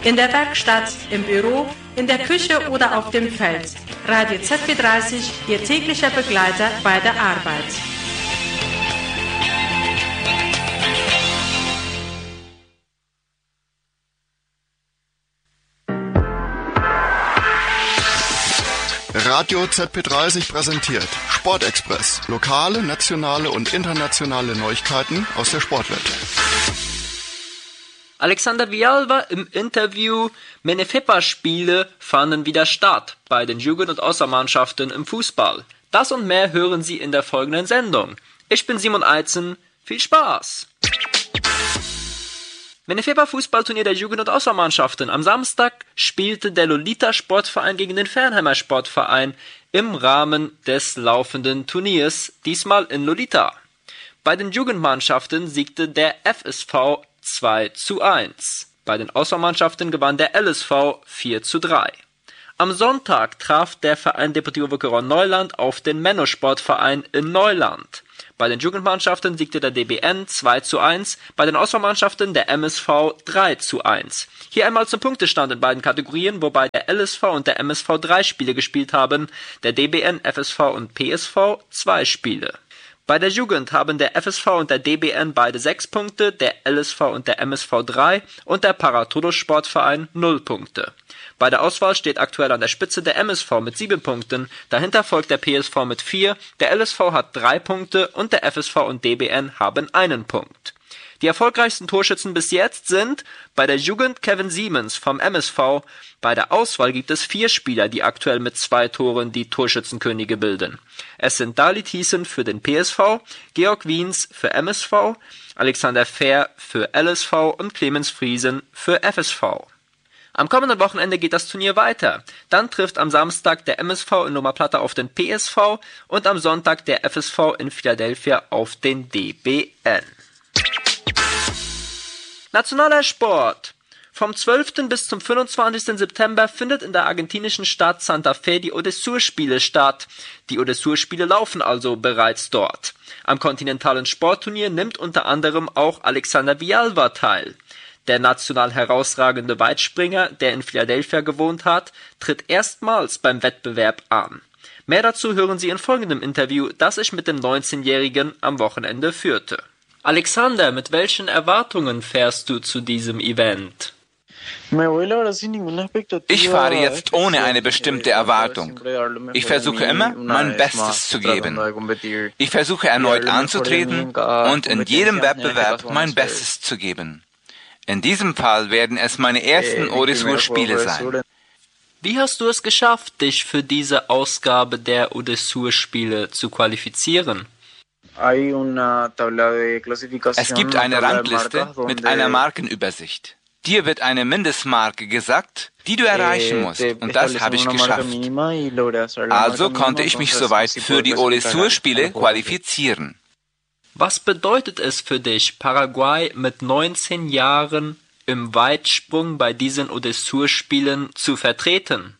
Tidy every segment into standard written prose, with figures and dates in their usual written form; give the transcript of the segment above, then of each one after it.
In der Werkstatt, im Büro, in der Küche oder auf dem Feld. Radio ZB30, Ihr täglicher Begleiter bei der Arbeit. Radio ZB30 präsentiert Sportexpress. Lokale, nationale und internationale Neuigkeiten aus der Sportwelt. Alexander Villalba im Interview. Menefepa-Spiele fanden wieder statt bei den Jugend- und Außermannschaften im Fußball. Das und mehr hören Sie in der folgenden Sendung. Ich bin Simon Eitzen. Viel Spaß! Menefepa-Fußballturnier der Jugend- und Außermannschaften. Am Samstag spielte der Lolita-Sportverein gegen den Fernheimer Sportverein im Rahmen des laufenden Turniers, diesmal in Lolita. Bei den Jugendmannschaften siegte der FSV 2:1. Bei den Außermannschaften gewann der LSV 4:3. Am Sonntag traf der Verein Deportivo Boquerón Neuland auf den Menno-Sportverein in Neuland. Bei den Jugendmannschaften siegte der DBN 2:1, bei den Außermannschaften der MSV 3:1. Hier einmal zum Punktestand in beiden Kategorien, wobei der LSV und der MSV 3 Spiele gespielt haben, der DBN, FSV und PSV 2 Spiele. Bei der Jugend haben der FSV und der DBN beide 6 Punkte, der LSV und der MSV 3 und der Para-Todos-Sportverein 0 Punkte. Bei der Auswahl steht aktuell an der Spitze der MSV mit 7 Punkten, dahinter folgt der PSV mit 4, der LSV hat 3 Punkte und der FSV und DBN haben 1 Punkt. Die erfolgreichsten Torschützen bis jetzt sind bei der Jugend Kevin Siemens vom MSV. Bei der Auswahl gibt es 4 Spieler, die aktuell mit 2 Toren die Torschützenkönige bilden. Es sind Dali Thiessen für den PSV, Georg Wiens für MSV, Alexander Fehr für LSV und Clemens Friesen für FSV. Am kommenden Wochenende geht das Turnier weiter. Dann trifft am Samstag der MSV in Loma Plata auf den PSV und am Sonntag der FSV in Philadelphia auf den DBN. Nationaler Sport. Vom 12. bis zum 25. September findet in der argentinischen Stadt Santa Fe die Odessur-Spiele statt. Die Odessur-Spiele laufen also bereits dort. Am kontinentalen Sportturnier nimmt unter anderem auch Alexander Villalba teil. Der national herausragende Weitspringer, der in Philadelphia gewohnt hat, tritt erstmals beim Wettbewerb an. Mehr dazu hören Sie in folgendem Interview, das ich mit dem 19-Jährigen am Wochenende führte. Alexander, mit welchen Erwartungen fährst du zu diesem Event? Ich fahre jetzt ohne eine bestimmte Erwartung. Ich versuche immer, mein Bestes zu geben. Ich versuche erneut anzutreten und in jedem Wettbewerb mein Bestes zu geben. In diesem Fall werden es meine ersten Odessur-Spiele sein. Wie hast du es geschafft, dich für diese Ausgabe der Odessur-Spiele zu qualifizieren? Es gibt eine Rangliste mit einer Markenübersicht. Dir wird eine Mindestmarke gesagt, die du erreichen musst, und das habe ich geschafft. Also konnte ich mich soweit für die Odessur-Spiele qualifizieren. Was bedeutet es für dich, Paraguay mit 19 Jahren im Weitsprung bei diesen Odessur-Spielen zu vertreten?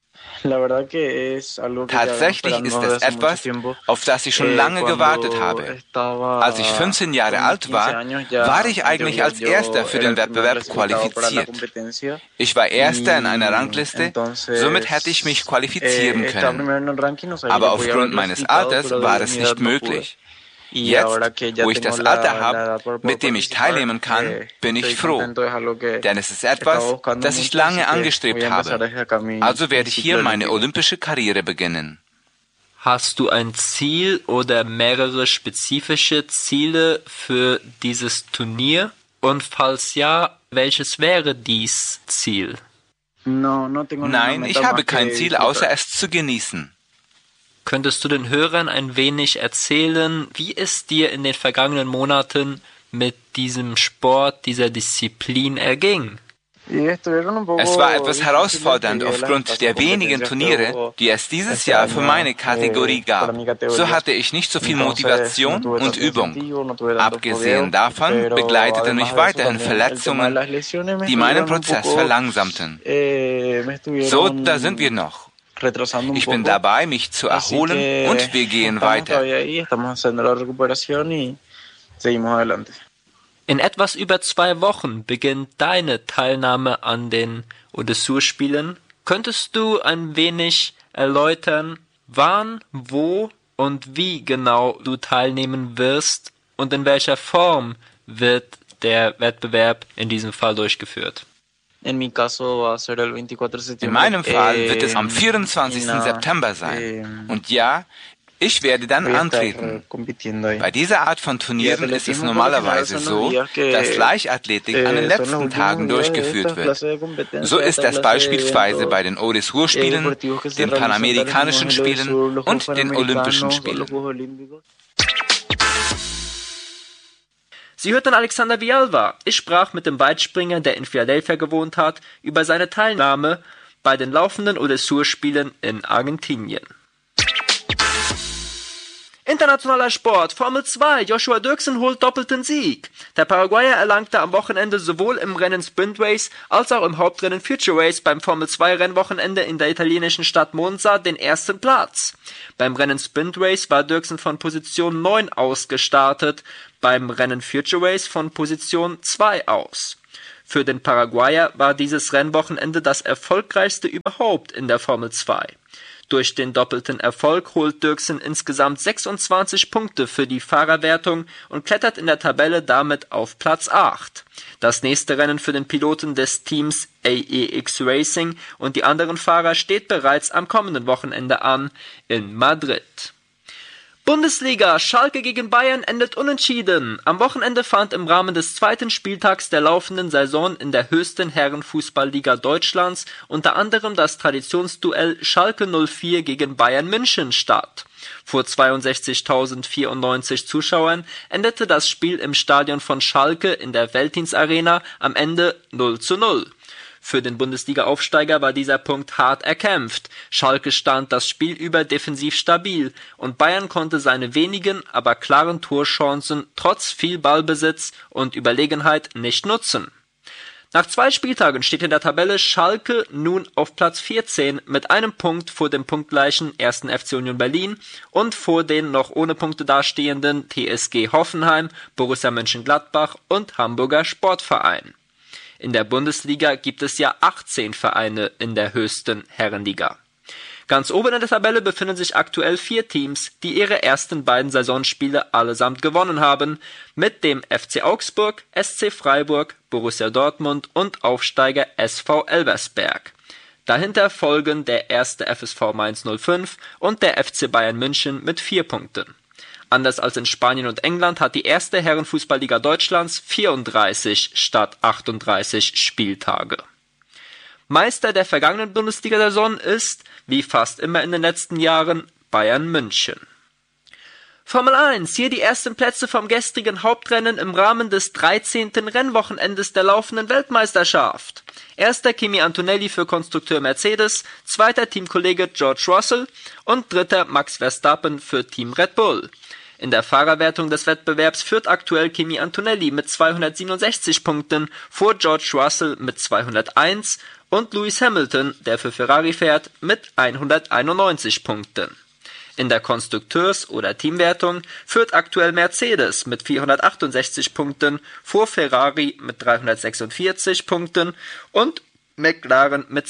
Tatsächlich ist es etwas, auf das ich schon lange gewartet habe. Als ich 15 Jahre alt war, war ich eigentlich als Erster für den Wettbewerb qualifiziert. Ich war Erster in einer Rangliste, somit hätte ich mich qualifizieren können. Aber aufgrund meines Alters war es nicht möglich. Jetzt, wo ich das Alter habe, mit dem ich teilnehmen kann, bin ich froh. Denn es ist etwas, das ich lange angestrebt habe. Also werde ich hier meine olympische Karriere beginnen. Hast du ein Ziel oder mehrere spezifische Ziele für dieses Turnier? Und falls ja, welches wäre dies Ziel? Nein, ich habe kein Ziel, außer es zu genießen. Könntest du den Hörern ein wenig erzählen, wie es dir in den vergangenen Monaten mit diesem Sport, dieser Disziplin erging? Es war etwas herausfordernd aufgrund der wenigen Turniere, die es dieses Jahr für meine Kategorie gab. So hatte ich nicht so viel Motivation und Übung. Abgesehen davon begleiteten mich weiterhin Verletzungen, die meinen Prozess verlangsamten. So, da sind wir noch. Ich bin dabei, mich zu erholen, und wir gehen weiter. In etwas über 2 Wochen beginnt deine Teilnahme an den Odessur-Spielen. Könntest du ein wenig erläutern, wann, wo und wie genau du teilnehmen wirst und in welcher Form wird der Wettbewerb in diesem Fall durchgeführt? In meinem Fall wird es am 24. September sein. Und ja, ich werde dann antreten. Bei dieser Art von Turnieren ist es normalerweise so, dass Leichtathletik an den letzten Tagen durchgeführt wird. So ist das beispielsweise bei den Odessur-Spielen, den Panamerikanischen Spielen und den Olympischen Spielen. Sie hörten Alexander Villalba. Ich sprach mit dem Weitspringer, der in Philadelphia gewohnt hat, über seine Teilnahme bei den laufenden Odessur-Spielen in Argentinien. Internationaler Sport, Formel 2, Joshua Dirksen holt doppelten Sieg. Der Paraguayer erlangte am Wochenende sowohl im Rennen Sprint Race als auch im Hauptrennen Future Race beim Formel 2 Rennwochenende in der italienischen Stadt Monza den ersten Platz. Beim Rennen Sprint Race war Dirksen von Position 9 aus gestartet, beim Rennen Future Race von Position 2 aus. Für den Paraguayer war dieses Rennwochenende das erfolgreichste überhaupt in der Formel 2. Durch den doppelten Erfolg holt Dirksen insgesamt 26 Punkte für die Fahrerwertung und klettert in der Tabelle damit auf Platz 8. Das nächste Rennen für den Piloten des Teams AEX Racing und die anderen Fahrer steht bereits am kommenden Wochenende an in Madrid. Bundesliga, Schalke gegen Bayern endet unentschieden. Am Wochenende fand im Rahmen des 2. Spieltags der laufenden Saison in der höchsten Herrenfußballliga Deutschlands unter anderem das Traditionsduell Schalke 04 gegen Bayern München statt. Vor 62.094 Zuschauern endete das Spiel im Stadion von Schalke in der Veltins-Arena am Ende 0:0. Für den Bundesliga-Aufsteiger war dieser Punkt hart erkämpft. Schalke stand das Spiel über defensiv stabil und Bayern konnte seine wenigen, aber klaren Torchancen trotz viel Ballbesitz und Überlegenheit nicht nutzen. Nach 2 Spieltagen steht in der Tabelle Schalke nun auf Platz 14 mit einem Punkt vor dem punktgleichen 1. FC Union Berlin und vor den noch ohne Punkte dastehenden TSG Hoffenheim, Borussia Mönchengladbach und Hamburger Sportverein. In der Bundesliga gibt es ja 18 Vereine in der höchsten Herrenliga. Ganz oben in der Tabelle befinden sich aktuell 4 Teams, die ihre ersten beiden Saisonspiele allesamt gewonnen haben, mit dem FC Augsburg, SC Freiburg, Borussia Dortmund und Aufsteiger SV Elversberg. Dahinter folgen der erste FSV Mainz 05 und der FC Bayern München mit 4 Punkten. Anders als in Spanien und England hat die erste Herrenfußballliga Deutschlands 34 statt 38 Spieltage. Meister der vergangenen Bundesliga-Saison ist, wie fast immer in den letzten Jahren, Bayern München. Formel 1, hier die ersten Plätze vom gestrigen Hauptrennen im Rahmen des 13. Rennwochenendes der laufenden Weltmeisterschaft. Erster Kimi Antonelli für Konstrukteur Mercedes, zweiter Teamkollege George Russell und dritter Max Verstappen für Team Red Bull. In der Fahrerwertung des Wettbewerbs führt aktuell Kimi Antonelli mit 267 Punkten vor George Russell mit 201 und Lewis Hamilton, der für Ferrari fährt, mit 191 Punkten. In der Konstrukteurs- oder Teamwertung führt aktuell Mercedes mit 468 Punkten vor Ferrari mit 346 Punkten und McLaren mit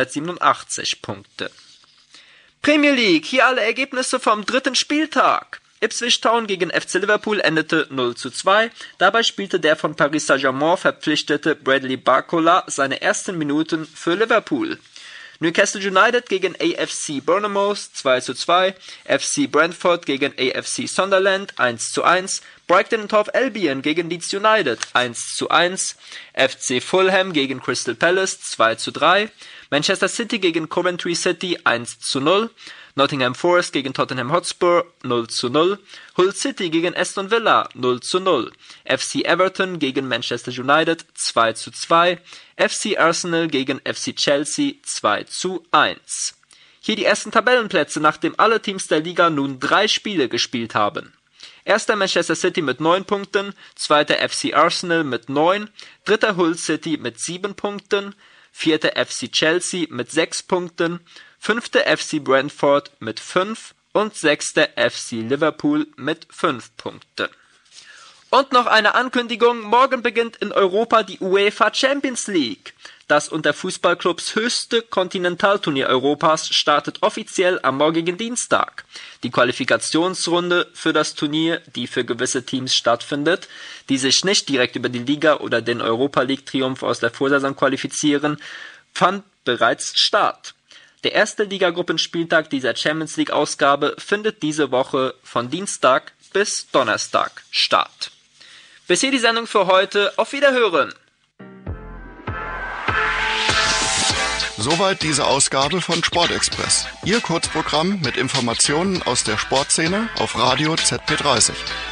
287 Punkten. Premier League, hier alle Ergebnisse vom 3. Spieltag. Ipswich Town gegen FC Liverpool endete 0:2. Dabei spielte der von Paris Saint-Germain verpflichtete Bradley Barcola seine ersten Minuten für Liverpool. Newcastle United gegen AFC Bournemouth 2:2, FC Brentford gegen AFC Sunderland 1:1, Brighton & Hove Albion gegen Leeds United 1:1, FC Fulham gegen Crystal Palace 2:3, Manchester City gegen Coventry City 1:0, Nottingham Forest gegen Tottenham Hotspur 0:0, Hull City gegen Aston Villa 0:0, FC Everton gegen Manchester United 2:2, FC Arsenal gegen FC Chelsea 2:1. Hier die ersten Tabellenplätze, nachdem alle Teams der Liga nun 3 Spiele gespielt haben. Erster Manchester City mit 9 Punkten, zweiter FC Arsenal mit 9, dritter Hull City mit 7 Punkten, vierter FC Chelsea mit 6 Punkten, fünfter FC Brentford mit 5 und sechster FC Liverpool mit 5 Punkten. Und noch eine Ankündigung, morgen beginnt in Europa die UEFA Champions League. Das unter Fußballclubs höchste Kontinentalturnier Europas startet offiziell am morgigen Dienstag. Die Qualifikationsrunde für das Turnier, die für gewisse Teams stattfindet, die sich nicht direkt über die Liga oder den Europa League-Triumph aus der Vorsaison qualifizieren, fand bereits statt. Der erste Ligagruppenspieltag dieser Champions League-Ausgabe findet diese Woche von Dienstag bis Donnerstag statt. Bis hier die Sendung für heute. Auf Wiederhören! Soweit diese Ausgabe von Sportexpress. Ihr Kurzprogramm mit Informationen aus der Sportszene auf Radio ZP30.